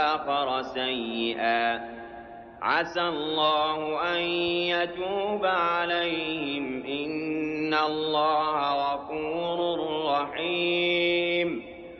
آخر سيئا عسى الله أن يتوب عليهم إن الله غفور رحيم